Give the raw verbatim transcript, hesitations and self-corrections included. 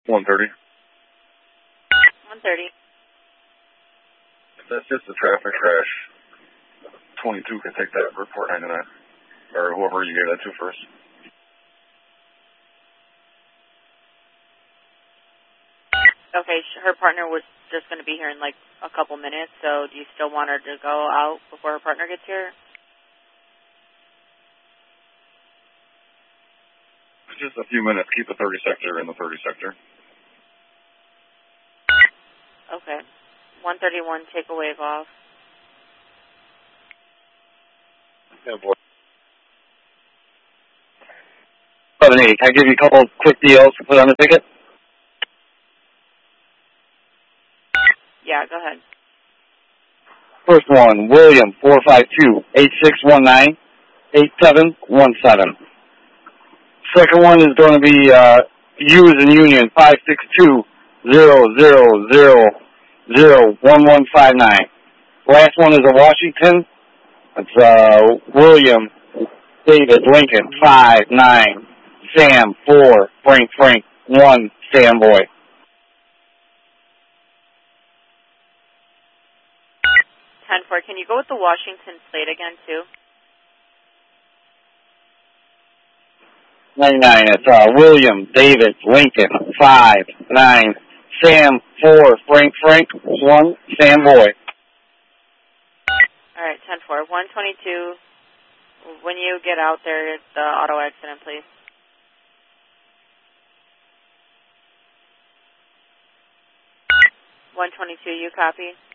one thirty. one thirty. That's just a traffic crash. twenty-two can take that report ninety-nine. Or whoever you gave that to first. Okay, her partner was just going to be here in like a couple minutes, so do you still want her to go out before her partner gets here? Just a few minutes. Keep the thirty sector in the thirty sector. Okay. one thirty-one, take a wave off. Yeah, boy. seven eight, can I give you a couple quick deals to put on the ticket? Yeah, go ahead. First one, William, four five two, eight six one nine, eight seven one seven. Second one is going to be uh, Hughes and Union, five six two, zero zero zero zero one one five nine. Last one is a Washington. It's uh, William, David, Lincoln, five nine, Sam, four, Frank, Frank, one, Sam Boy. ten four, can you go with the Washington plate again, too? ninety-nine, it's uh, William, David, Lincoln, five, nine, Sam, four, Frank, Frank, one, Sam Boy. All right, ten four, one twenty-two, when you get out there, the auto accident, please. one twenty-two, you copy?